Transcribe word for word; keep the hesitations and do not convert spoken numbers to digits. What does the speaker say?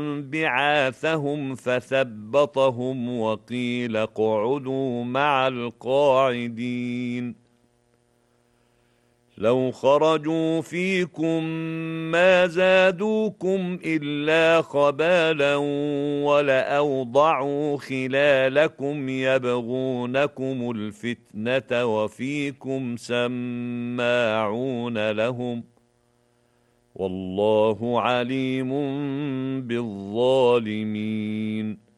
بعاثهم فثبطهم وقيل اقعدوا مع القاعدين لو خرجوا فيكم ما زادوكم إلا خبالا ولأوضعوا خلالكم يبغونكم الفتنة وفيكم سماعون لهم والله عليم بالظالمين